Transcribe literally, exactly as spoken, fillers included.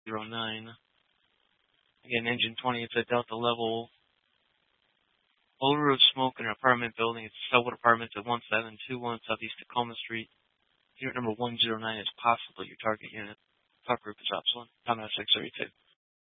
zero nine. Again, engine twenty, it's a Delta level. Odor of smoke in an apartment building. It's Selwood Apartments at one seven two one Southeast Tacoma Street. Unit number one zero nine is possibly your target unit. Talk group is Upsilon. Domino six thirty-two.